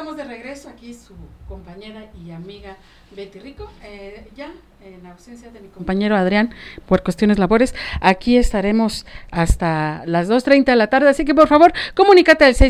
estamos de regreso, aquí su compañera y amiga Betty Rico, ya en ausencia de mi compañero Adrián por cuestiones labores, aquí estaremos hasta las 2:30 de la tarde, así que por favor, comunícate al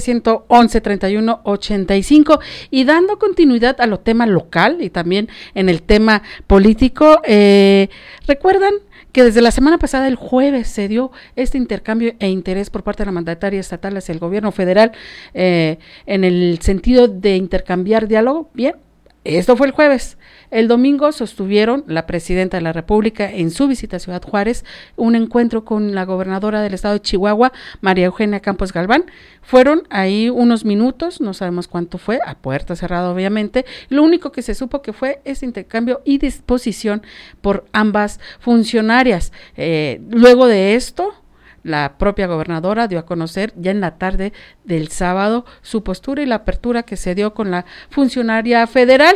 614-111-3185 y dando continuidad a lo tema local y también en el tema político, recuerdan que desde la semana pasada, el jueves, se dio este intercambio e interés por parte de la mandataria estatal hacia el gobierno federal en el sentido de intercambiar diálogo. Bien, esto fue el jueves. El domingo sostuvieron la presidenta de la República en su visita a Ciudad Juárez un encuentro con la gobernadora del estado de Chihuahua, María Eugenia Campos Galván. Fueron ahí unos minutos, no sabemos cuánto fue, a puerta cerrada obviamente. Lo único que se supo que fue ese intercambio y disposición por ambas funcionarias. Luego de esto, la propia gobernadora dio a conocer ya en la tarde del sábado su postura y la apertura que se dio con la funcionaria federal.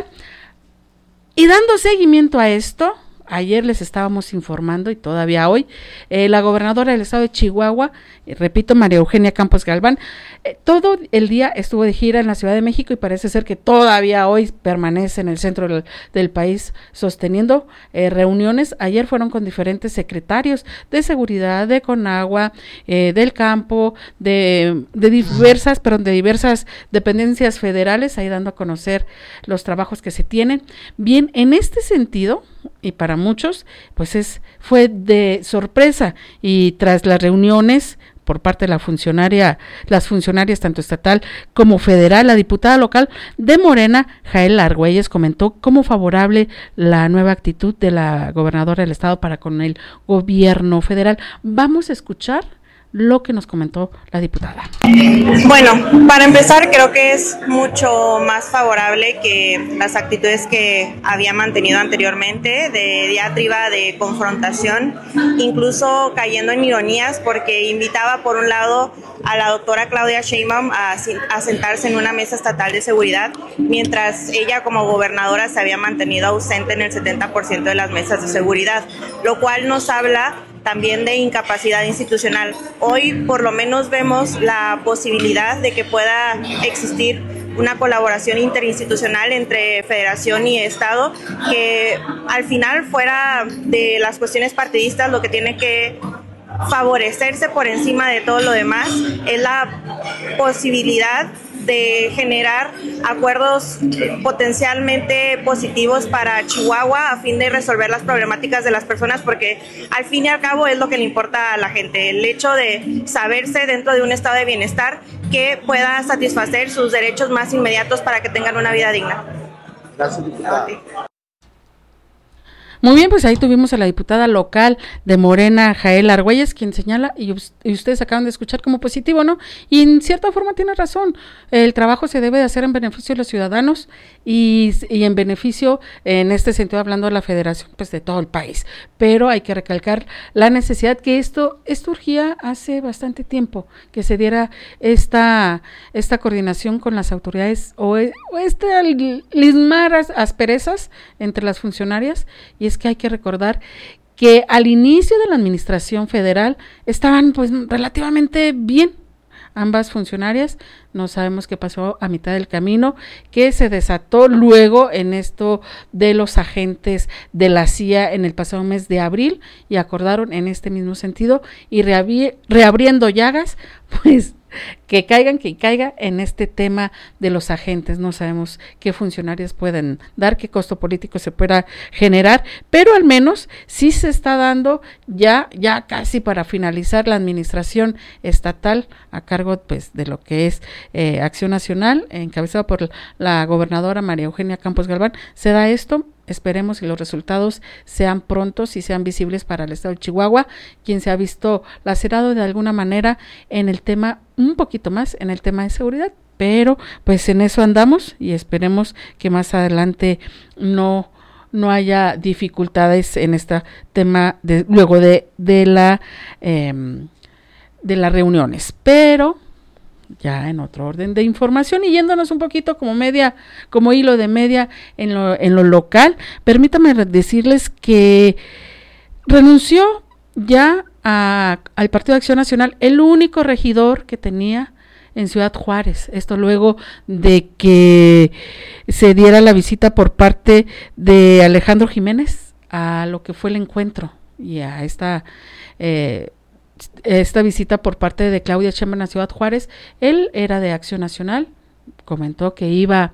Y dando seguimiento a esto, ayer les estábamos informando y todavía hoy, la gobernadora del estado de Chihuahua, repito, María Eugenia Campos Galván, todo el día estuvo de gira en la Ciudad de México y parece ser que todavía hoy permanece en el centro del país sosteniendo reuniones. Ayer fueron con diferentes secretarios de seguridad, de Conagua, del campo, de diversas dependencias federales, ahí dando a conocer los trabajos que se tienen. Bien, en este sentido, y para muchos, pues fue de sorpresa, y tras las reuniones por parte de las funcionarias tanto estatal como federal, la diputada local de Morena, Jael Argüelles, comentó como favorable la nueva actitud de la gobernadora del estado para con el gobierno federal. Vamos a escuchar lo que nos comentó la diputada. Bueno, para empezar, creo que es mucho más favorable que las actitudes que había mantenido anteriormente, de diatriba, de confrontación, incluso cayendo en ironías, porque invitaba por un lado a la doctora Claudia Sheinbaum a sentarse en una mesa estatal de seguridad, mientras ella como gobernadora se había mantenido ausente en el 70% de las mesas de seguridad, lo cual nos habla también de incapacidad institucional. Hoy por lo menos vemos la posibilidad de que pueda existir una colaboración interinstitucional entre federación y estado, que al final, fuera de las cuestiones partidistas, lo que tiene que favorecerse por encima de todo lo demás es la posibilidad de generar acuerdos potencialmente positivos para Chihuahua a fin de resolver las problemáticas de las personas, porque al fin y al cabo es lo que le importa a la gente, el hecho de saberse dentro de un estado de bienestar que pueda satisfacer sus derechos más inmediatos para que tengan una vida digna. Gracias, diputada. Muy bien, pues ahí tuvimos a la diputada local de Morena, Jael Argüelles, quien señala, y ustedes acaban de escuchar como positivo, ¿no? Y en cierta forma tiene razón, el trabajo se debe de hacer en beneficio de los ciudadanos y en beneficio, en este sentido, hablando de la federación, pues de todo el país. Pero hay que recalcar la necesidad que esto urgía hace bastante tiempo, que se diera esta coordinación con las autoridades o lismar asperezas entre las funcionarias. Y es que hay que recordar que al inicio de la administración federal estaban pues relativamente bien ambas funcionarias. No sabemos qué pasó a mitad del camino, que se desató luego en esto de los agentes de la CIA en el pasado mes de abril, y acordaron en este mismo sentido y reabriendo llagas, pues que caiga en este tema de los agentes. No sabemos qué funcionarias pueden dar, qué costo político se pueda generar, pero al menos sí se está dando ya casi para finalizar la administración estatal a cargo pues de lo que es Acción Nacional, encabezado por la gobernadora María Eugenia Campos Galván. Se da esto. Esperemos que los resultados sean prontos y sean visibles para el estado de Chihuahua, quien se ha visto lacerado de alguna manera en el tema, un poquito más en el tema de seguridad, pero pues en eso andamos y esperemos que más adelante no haya dificultades en este tema luego de las reuniones. Pero ya en otro orden de información y yéndonos un poquito como hilo de media en lo local, permítame decirles que renunció ya al Partido de Acción Nacional el único regidor que tenía en Ciudad Juárez. Esto luego de que se diera la visita por parte de Alejandro Jiménez a lo que fue el encuentro y a esta visita por parte de Claudia Sheinbaum a Ciudad Juárez. Él era de Acción Nacional, comentó que iba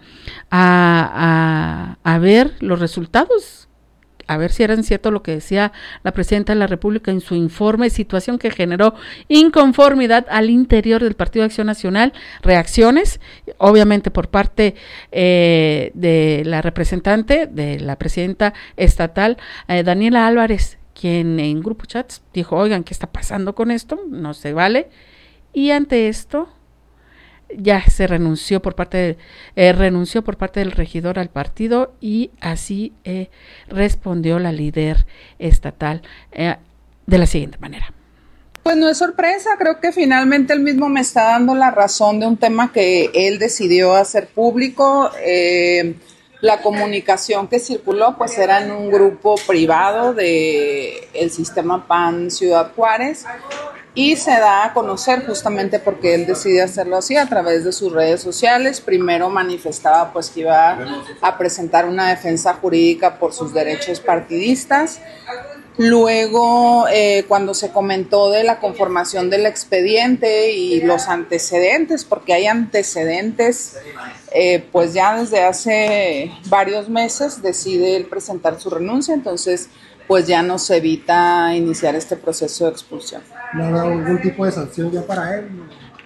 a ver los resultados, a ver si eran cierto lo que decía la presidenta de la República en su informe, situación que generó inconformidad al interior del Partido de Acción Nacional, reacciones, obviamente por parte de la representante, de la presidenta estatal, Daniela Álvarez, quien en Grupo Chats dijo, oigan, ¿qué está pasando con esto? No se vale. Y ante esto ya se renunció por parte del regidor al partido, y así respondió la líder estatal de la siguiente manera. Pues no es sorpresa, creo que finalmente él mismo me está dando la razón de un tema que él decidió hacer público. La comunicación que circuló pues era en un grupo privado de el sistema PAN Ciudad Juárez, y se da a conocer justamente porque él decide hacerlo así a través de sus redes sociales. Primero manifestaba pues que iba a presentar una defensa jurídica por sus derechos partidistas. Luego, cuando se comentó de la conformación del expediente y los antecedentes, porque hay antecedentes, pues ya desde hace varios meses decide él presentar su renuncia, entonces pues ya nos evita iniciar este proceso de expulsión. ¿No habrá algún tipo de sanción ya para él?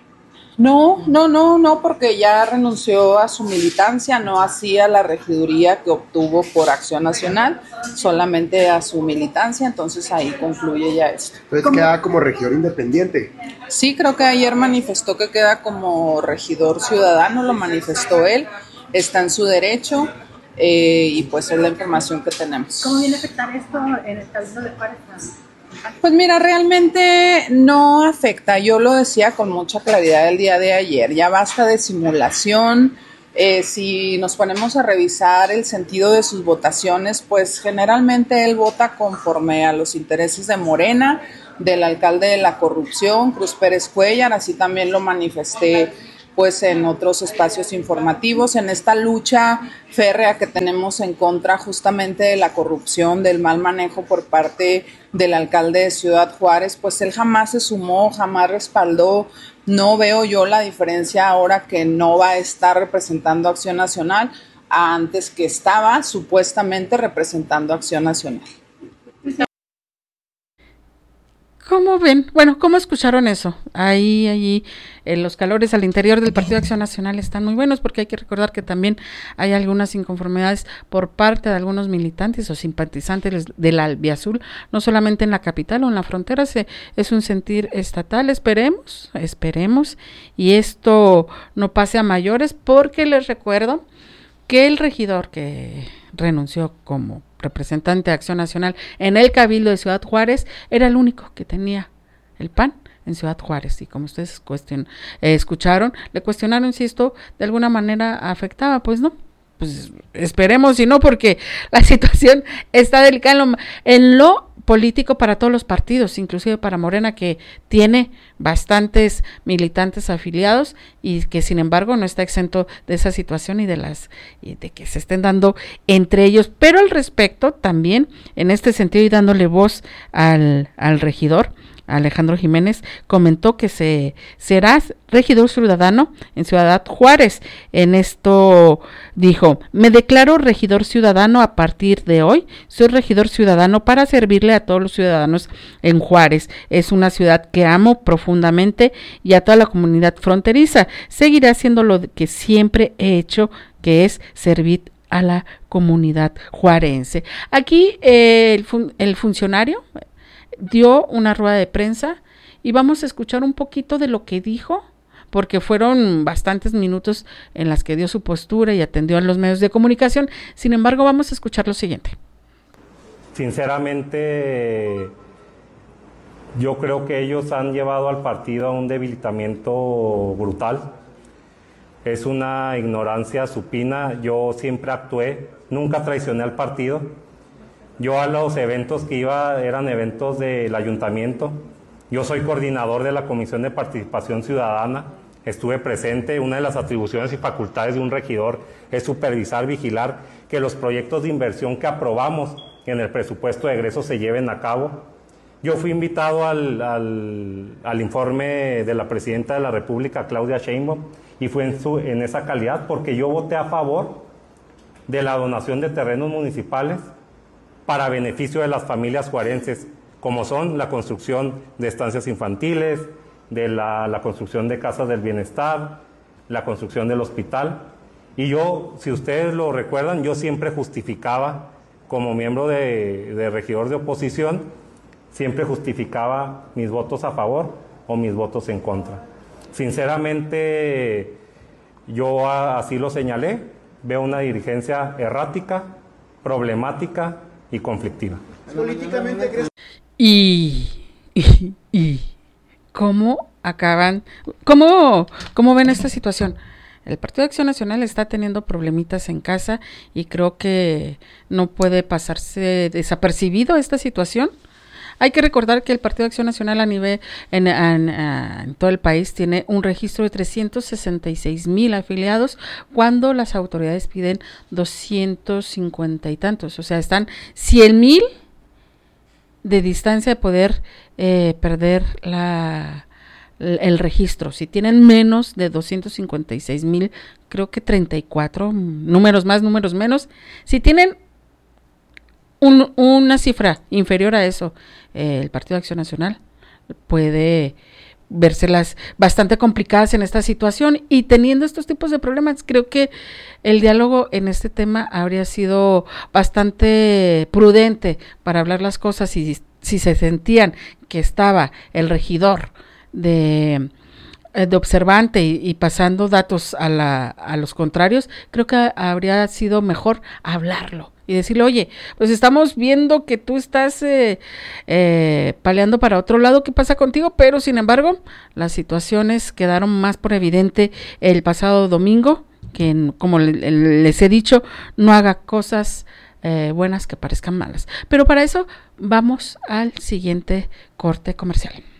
No, porque ya renunció a su militancia, no así a la regiduría que obtuvo por Acción Nacional, solamente a su militancia, entonces ahí concluye ya esto. Entonces queda como regidor independiente. Sí, creo que ayer manifestó que queda como regidor ciudadano, lo manifestó él, está en su derecho. Y pues es la información que tenemos. ¿Cómo viene a afectar esto en el Cabildo de Juárez? Pues mira, realmente no afecta, yo lo decía con mucha claridad el día de ayer, ya basta de simulación. Si nos ponemos a revisar el sentido de sus votaciones, pues generalmente él vota conforme a los intereses de Morena, del alcalde de la corrupción, Cruz Pérez Cuellar, así también lo manifesté pues en otros espacios informativos, en esta lucha férrea que tenemos en contra justamente de la corrupción, del mal manejo por parte del alcalde de Ciudad Juárez, pues él jamás se sumó, jamás respaldó. No veo yo la diferencia ahora que no va a estar representando Acción Nacional a antes que estaba supuestamente representando Acción Nacional. ¿Cómo ven? Bueno, ¿cómo escucharon eso? Allí los calores al interior del Partido de Acción Nacional están muy buenos, porque hay que recordar que también hay algunas inconformidades por parte de algunos militantes o simpatizantes del albiazul, no solamente en la capital o en la frontera, es un sentir estatal. Esperemos, y esto no pase a mayores, porque les recuerdo que el regidor que renunció como representante de Acción Nacional en el Cabildo de Ciudad Juárez era el único que tenía el PAN en Ciudad Juárez, y como ustedes escucharon, le cuestionaron si esto de alguna manera afectaba. Pues no, pues esperemos, y no, porque la situación está delicada en lo político para todos los partidos, inclusive para Morena, que tiene bastantes militantes afiliados y que sin embargo no está exento de esa situación y de que se estén dando entre ellos. Pero al respecto, también en este sentido, y dándole voz al regidor Alejandro Jiménez, comentó que será regidor ciudadano en Ciudad Juárez. En esto dijo: me declaro regidor ciudadano a partir de hoy. Soy regidor ciudadano para servirle a todos los ciudadanos en Juárez. Es una ciudad que amo profundamente y a toda la comunidad fronteriza. Seguiré haciendo lo que siempre he hecho, que es servir a la comunidad juarense. Aquí el funcionario dio una rueda de prensa y vamos a escuchar un poquito de lo que dijo, porque fueron bastantes minutos en las que dio su postura y atendió a los medios de comunicación. Sin embargo, vamos a escuchar lo siguiente. Sinceramente, yo creo que ellos han llevado al partido a un debilitamiento brutal. Es una ignorancia supina. Yo siempre actué, nunca traicioné al partido. Yo a los eventos que iba eran eventos del ayuntamiento. Yo soy coordinador de la Comisión de Participación Ciudadana. estuve presente. Una de las atribuciones y facultades de un regidor es supervisar, vigilar que los proyectos de inversión que aprobamos en el presupuesto de egresos se lleven a cabo. Yo fui invitado al informe de la Presidenta de la República, Claudia Sheinbaum, y fue en esa calidad porque yo voté a favor de la donación de terrenos municipales para beneficio de las familias juarenses, como son la construcción de estancias infantiles, de la construcción de casas del bienestar, la construcción del hospital. Y yo, si ustedes lo recuerdan, yo siempre justificaba, como miembro de regidor de oposición, siempre justificaba mis votos a favor o mis votos en contra. Sinceramente, yo así lo señalé, veo una dirigencia errática, problemática y conflictiva. Políticamente, ¿crees? Y ¿cómo acaban? ¿Cómo ven esta situación? El Partido de Acción Nacional está teniendo problemitas en casa y creo que no puede pasarse desapercibido esta situación. Hay que recordar que el Partido de Acción Nacional a nivel en todo el país tiene un registro de 366,000 afiliados cuando las autoridades piden 250 y tantos. O sea, están 100,000 de distancia de poder perder el registro. Si tienen menos de 256,000, creo que 34, números más, números menos. Si tienen una cifra inferior a eso, el Partido de Acción Nacional puede vérselas bastante complicadas en esta situación, y teniendo estos tipos de problemas, creo que el diálogo en este tema habría sido bastante prudente para hablar las cosas. Si se sentían que estaba el regidor de observante y pasando datos a los contrarios, creo que habría sido mejor hablarlo y decirle, oye, pues estamos viendo que tú estás paleando para otro lado, ¿qué pasa contigo? Pero sin embargo, las situaciones quedaron más por evidente el pasado domingo, que como les he dicho, no haga cosas buenas que parezcan malas. Pero para eso vamos al siguiente corte comercial.